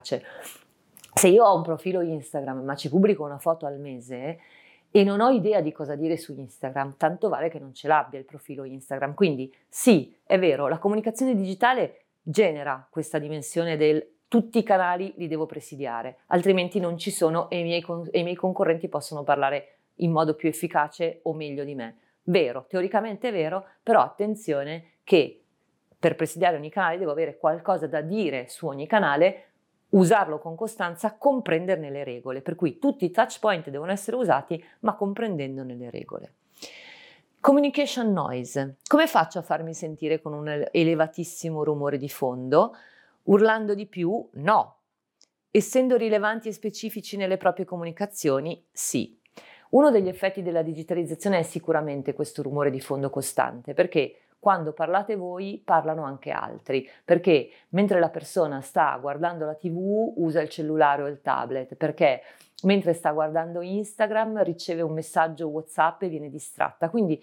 Se io ho un profilo Instagram ma ci pubblico una foto al mese e non ho idea di cosa dire su Instagram, tanto vale che non ce l'abbia il profilo Instagram. Quindi sì, è vero, la comunicazione digitale genera questa dimensione del tutti i canali li devo presidiare, altrimenti non ci sono e i miei concorrenti possono parlare in modo più efficace o meglio di me. Vero, teoricamente è vero, però attenzione che per presidiare ogni canale devo avere qualcosa da dire su ogni canale, usarlo con costanza, comprenderne le regole, per cui tutti i touch point devono essere usati ma comprendendone le regole. Communication noise. Come faccio a farmi sentire con un elevatissimo rumore di fondo? Urlando di più? No. Essendo rilevanti e specifici nelle proprie comunicazioni? Sì. Uno degli effetti della digitalizzazione è sicuramente questo rumore di fondo costante, perché quando parlate voi parlano anche altri, perché mentre la persona sta guardando la TV usa il cellulare o il tablet, perché mentre sta guardando Instagram riceve un messaggio WhatsApp e viene distratta, quindi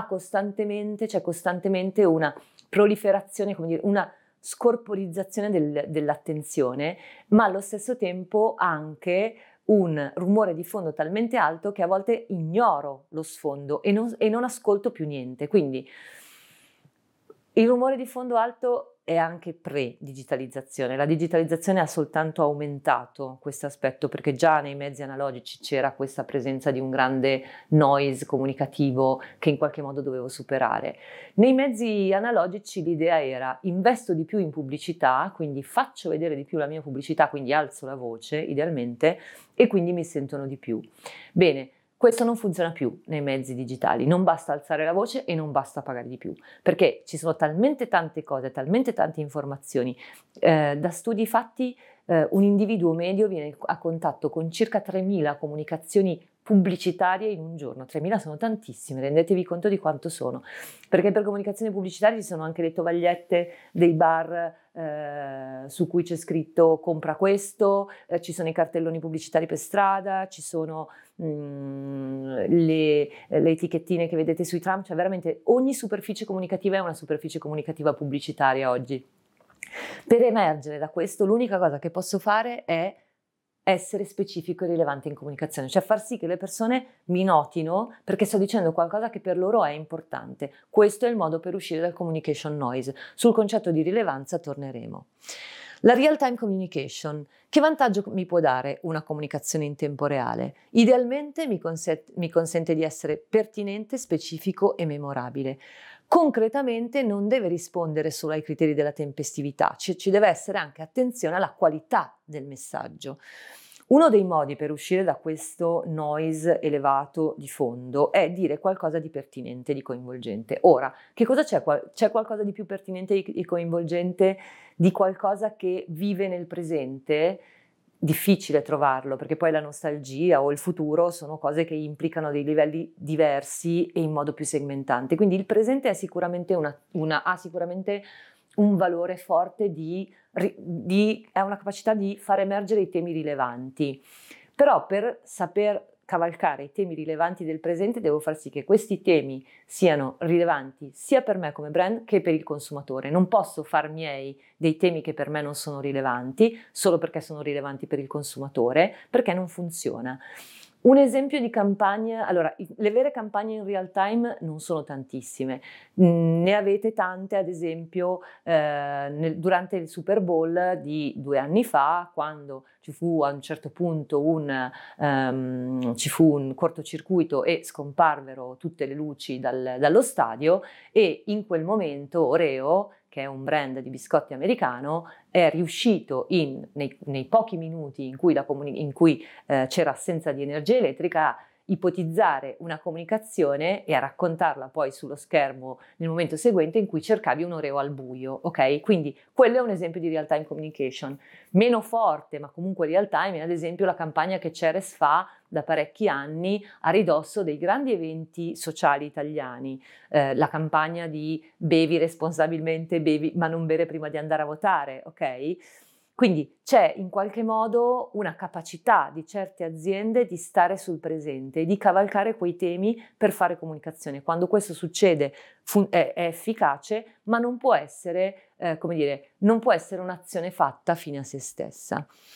c'è costantemente una proliferazione, come dire, una scorporizzazione dell'attenzione, ma allo stesso tempo anche un rumore di fondo talmente alto che a volte ignoro lo sfondo e non ascolto più niente. Quindi il rumore di fondo alto è anche pre-digitalizzazione. La digitalizzazione ha soltanto aumentato questo aspetto, perché già nei mezzi analogici c'era questa presenza di un grande noise comunicativo che in qualche modo dovevo superare. Nei mezzi analogici l'idea era: investo di più in pubblicità, quindi faccio vedere di più la mia pubblicità, quindi alzo la voce idealmente e quindi mi sentono di più. Bene, questo non funziona più nei mezzi digitali, non basta alzare la voce e non basta pagare di più, perché ci sono talmente tante cose, talmente tante informazioni. Da studi fatti, un individuo medio viene a contatto con circa 3.000 comunicazioni pubblicitarie in un giorno. 3.000 sono tantissime, rendetevi conto di quanto sono, perché per comunicazioni pubblicitarie ci sono anche le tovagliette dei bar su cui c'è scritto compra questo, ci sono i cartelloni pubblicitari per strada, ci sono le etichettine che vedete sui tram, cioè veramente ogni superficie comunicativa è una superficie comunicativa pubblicitaria oggi. Per emergere da questo, l'unica cosa che posso fare è essere specifico e rilevante in comunicazione, cioè far sì che le persone mi notino perché sto dicendo qualcosa che per loro è importante. Questo è il modo per uscire dal communication noise. Sul concetto di rilevanza torneremo. La real-time communication. Che vantaggio mi può dare una comunicazione in tempo reale? Idealmente mi consente di essere pertinente, specifico e memorabile. Concretamente non deve rispondere solo ai criteri della tempestività, ci deve essere anche attenzione alla qualità del messaggio. Uno dei modi per uscire da questo noise elevato di fondo è dire qualcosa di pertinente, di coinvolgente. Ora, che cosa c'è? C'è qualcosa di più pertinente e coinvolgente di qualcosa che vive nel presente? Difficile trovarlo, perché poi la nostalgia o il futuro sono cose che implicano dei livelli diversi e in modo più segmentante. Quindi il presente è sicuramente ha sicuramente un valore forte ha una capacità di far emergere i temi rilevanti. Però per saper cavalcare i temi rilevanti del presente devo far sì che questi temi siano rilevanti sia per me come brand che per il consumatore. Non posso far miei dei temi che per me non sono rilevanti solo perché sono rilevanti per il consumatore, perché non funziona. Un esempio di campagna, allora, le vere campagne in real time non sono tantissime, ne avete tante ad esempio durante il Super Bowl di 2 anni fa, quando ci fu a un certo punto ci fu un cortocircuito e scomparvero tutte le luci dallo stadio e in quel momento Oreo, che è un brand di biscotti americano, è riuscito nei pochi minuti in cui c'era assenza di energia elettrica a ipotizzare una comunicazione e a raccontarla poi sullo schermo nel momento seguente in cui cercavi un Oreo al buio, ok? Quindi quello è un esempio di real-time communication. Meno forte, ma comunque real-time, è ad esempio la campagna che Ceres fa da parecchi anni a ridosso dei grandi eventi sociali italiani, la campagna di bevi responsabilmente, bevi ma non bere prima di andare a votare, ok? Quindi c'è in qualche modo una capacità di certe aziende di stare sul presente e di cavalcare quei temi per fare comunicazione. Quando questo succede è efficace, ma non può essere come dire, non può essere un'azione fatta fine a se stessa.